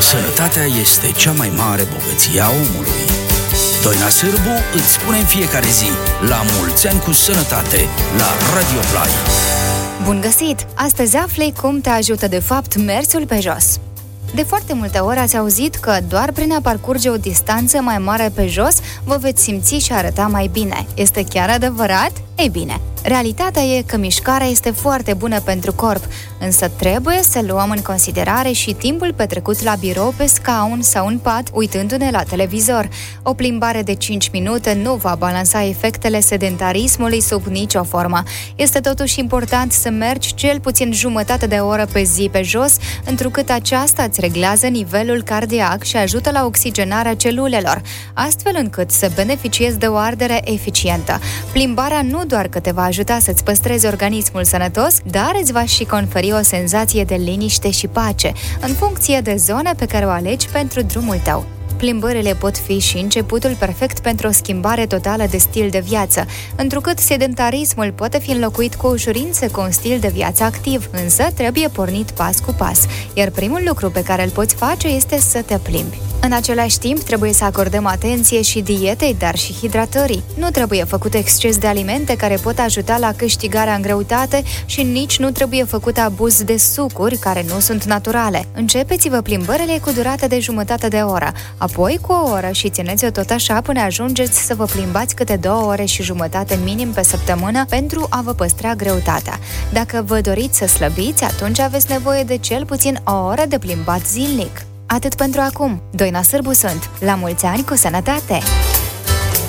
Sănătatea este cea mai mare bogăție a omului. Doina Sârbu îți spune în fiecare zi: la mulți ani cu sănătate, la Radio Play. Bun găsit! Astăzi afli cum te ajută de fapt mersul pe jos. De foarte multe ori ați auzit că doar prin a parcurge o distanță mai mare pe jos vă veți simți și arăta mai bine. Este chiar adevărat? Ei bine, realitatea e că mișcarea este foarte bună pentru corp, însă trebuie să luăm în considerare și timpul petrecut la birou, pe scaun sau în pat, uitându-ne la televizor. O plimbare de 5 minute nu va balansa efectele sedentarismului sub nicio formă. Este totuși important să mergi cel puțin jumătate de oră pe zi pe jos, întrucât aceasta îți reglează nivelul cardiac și ajută la oxigenarea celulelor, astfel încât să beneficiezi de o ardere eficientă. Plimbarea nu doar că te va ajuta să-ți păstrezi organismul sănătos, dar îți va și conferi o senzație de liniște și pace, în funcție de zona pe care o alegi pentru drumul tău. Plimbările pot fi și începutul perfect pentru o schimbare totală de stil de viață, întrucât sedentarismul poate fi înlocuit cu ușurință cu un stil de viață activ, însă trebuie pornit pas cu pas, iar primul lucru pe care îl poți face este să te plimbi. În același timp, trebuie să acordăm atenție și dietei, dar și hidratării. Nu trebuie făcut exces de alimente care pot ajuta la câștigarea în greutate și nici nu trebuie făcut abuz de sucuri care nu sunt naturale. Începeți-vă plimbările cu durată de jumătate de oră, apoi cu o oră și țineți-o tot așa până ajungeți să vă plimbați câte 2 ore și jumătate minim pe săptămână pentru a vă păstra greutatea. Dacă vă doriți să slăbiți, atunci aveți nevoie de cel puțin o oră de plimbat zilnic. Atât pentru acum. Doina Sârbu sunt. La mulți ani cu sănătate!